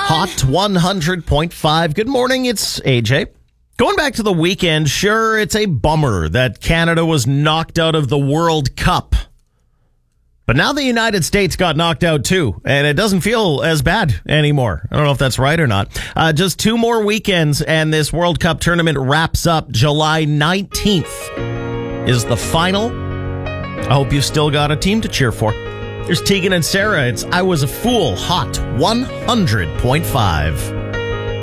Hot 100.5. Good morning, it's AJ. Going back to the weekend, sure, it's a bummer that Canada was knocked out of the World Cup. But now the United States got knocked out too, and it doesn't feel as bad anymore. I don't know if that's right or not. Just 2 more weekends, and this World Cup tournament wraps up. July 19th is the final. I hope you've still got a team to cheer for. There's Tegan and Sarah. It's I Was a Fool, Hot 100.5.